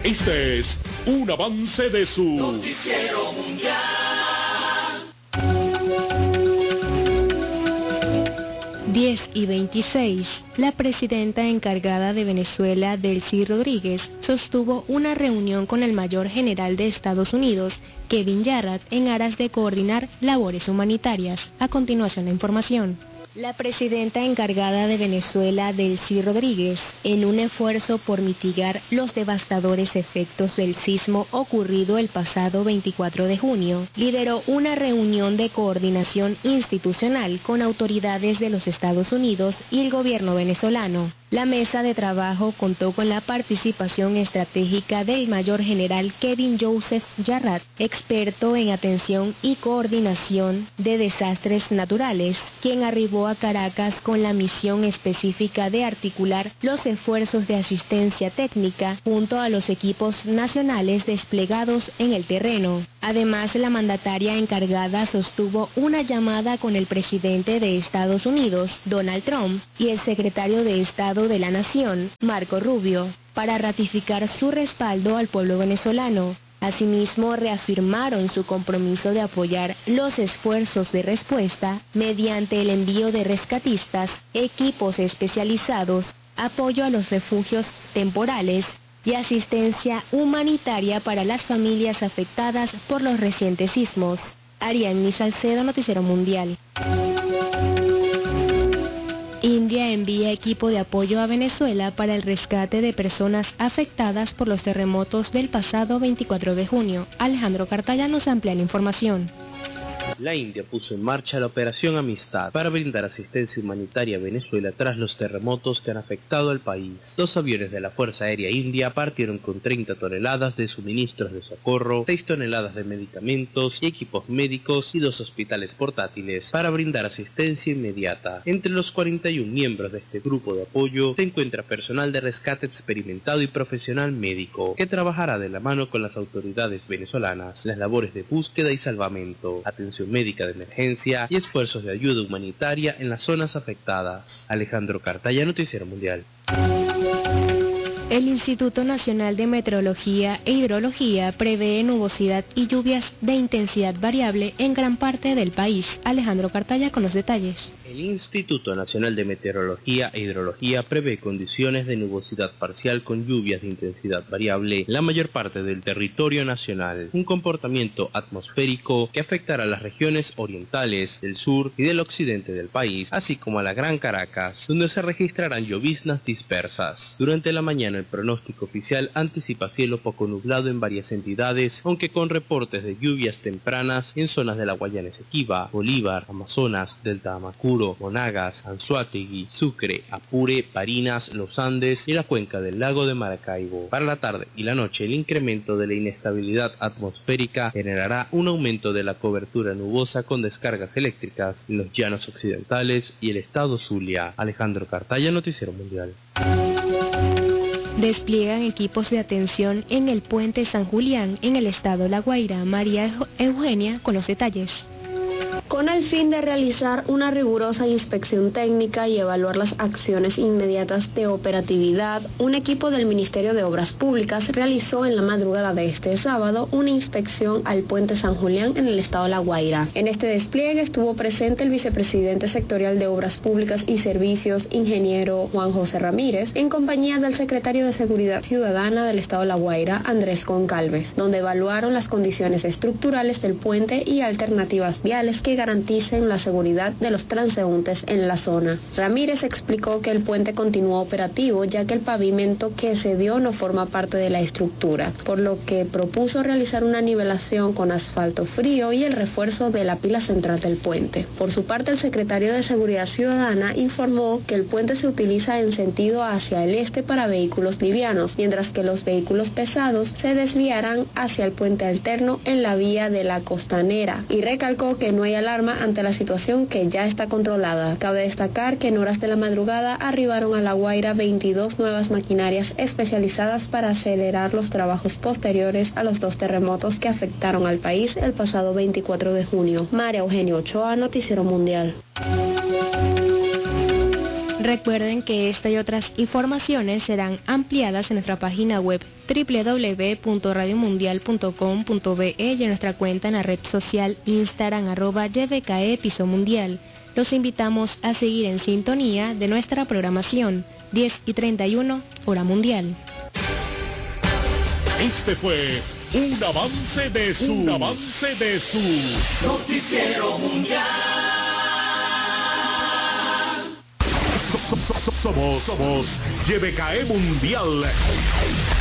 Este es un avance de su Noticiero Mundial. 10:26, la presidenta encargada de Venezuela, Delcy Rodríguez, sostuvo una reunión con el mayor general de Estados Unidos, Kevin Jarrett, en aras de coordinar labores humanitarias. A continuación, la información. La presidenta encargada de Venezuela, Delcy Rodríguez, en un esfuerzo por mitigar los devastadores efectos del sismo ocurrido el pasado 24 de junio, lideró una reunión de coordinación institucional con autoridades de los Estados Unidos y el gobierno venezolano. La mesa de trabajo contó con la participación estratégica del mayor general Kevin Joseph Jarrett, experto en atención y coordinación de desastres naturales, quien arribó a Caracas con la misión específica de articular los esfuerzos de asistencia técnica junto a los equipos nacionales desplegados en el terreno. Además, la mandataria encargada sostuvo una llamada con el presidente de Estados Unidos, Donald Trump, y el secretario de Estado de la Nación, Marco Rubio, para ratificar su respaldo al pueblo venezolano. Asimismo, reafirmaron su compromiso de apoyar los esfuerzos de respuesta mediante el envío de rescatistas, equipos especializados, apoyo a los refugios temporales y asistencia humanitaria para las familias afectadas por los recientes sismos. Ariadne Salcedo, Noticiero Mundial. India envía equipo de apoyo a Venezuela para el rescate de personas afectadas por los terremotos del pasado 24 de junio. Alejandro Cartaya nos amplía la información. La India puso en marcha la Operación Amistad para brindar asistencia humanitaria a Venezuela tras los terremotos que han afectado al país. 2 aviones de la Fuerza Aérea India partieron con 30 toneladas de suministros de socorro, 6 toneladas de medicamentos y equipos médicos y 2 hospitales portátiles para brindar asistencia inmediata. Entre los 41 miembros de este grupo de apoyo se encuentra personal de rescate experimentado y profesional médico, que trabajará de la mano con las autoridades venezolanas en las labores de búsqueda y salvamento, atención médica de emergencia y esfuerzos de ayuda humanitaria en las zonas afectadas. Alejandro Cartaya, Noticiero Mundial. El Instituto Nacional de Meteorología e Hidrología prevé nubosidad y lluvias de intensidad variable en gran parte del país. Alejandro Cartaya con los detalles. El Instituto Nacional de Meteorología e Hidrología prevé condiciones de nubosidad parcial con lluvias de intensidad variable en la mayor parte del territorio nacional, un comportamiento atmosférico que afectará a las regiones orientales, del sur y del occidente del país, así como a la Gran Caracas, donde se registrarán lloviznas dispersas. Durante la mañana el pronóstico oficial anticipa cielo poco nublado en varias entidades, aunque con reportes de lluvias tempranas en zonas de la Guayana Esequiba, Bolívar, Amazonas, Delta Amacuro, Monagas, Anzoátegui, Sucre, Apure, Barinas, Los Andes y la cuenca del lago de Maracaibo. Para la tarde y la noche, el incremento de la inestabilidad atmosférica generará un aumento de la cobertura nubosa con descargas eléctricas en los llanos occidentales y el estado Zulia. Alejandro Cartaya, Noticiero Mundial. Despliegan equipos de atención en el puente San Julián, en el estado La Guaira. María Eugenia con los detalles. Con el fin de realizar una rigurosa inspección técnica y evaluar las acciones inmediatas de operatividad, un equipo del Ministerio de Obras Públicas realizó en la madrugada de este sábado una inspección al puente San Julián en el estado La Guaira. En este despliegue estuvo presente el vicepresidente sectorial de Obras Públicas y Servicios, ingeniero Juan José Ramírez, en compañía del secretario de Seguridad Ciudadana del estado La Guaira, Andrés Goncalves, donde evaluaron las condiciones estructurales del puente y alternativas viales que garanticen la seguridad de los transeúntes en la zona. Ramírez explicó que el puente continúa operativo ya que el pavimento que se dio no forma parte de la estructura, por lo que propuso realizar una nivelación con asfalto frío y el refuerzo de la pila central del puente. Por su parte, el secretario de Seguridad Ciudadana informó que el puente se utiliza en sentido hacia el este para vehículos livianos, mientras que los vehículos pesados se desviarán hacia el puente alterno en la vía de la Costanera, y recalcó que no hay alarma ante la situación, que ya está controlada. Cabe destacar que en horas de la madrugada arribaron a La Guaira 22 nuevas maquinarias especializadas para acelerar los trabajos posteriores a los 2 terremotos que afectaron al país el pasado 24 de junio. María Eugenia Ochoa, Noticiero Mundial. Recuerden que esta y otras informaciones serán ampliadas en nuestra página web www.radiomundial.com.be y en nuestra cuenta en la red social Instagram @YBKE Piso Mundial. Los invitamos a seguir en sintonía de nuestra programación 10:31 hora mundial. Este fue un avance de su Noticiero Mundial. Somos YBKE Mundial.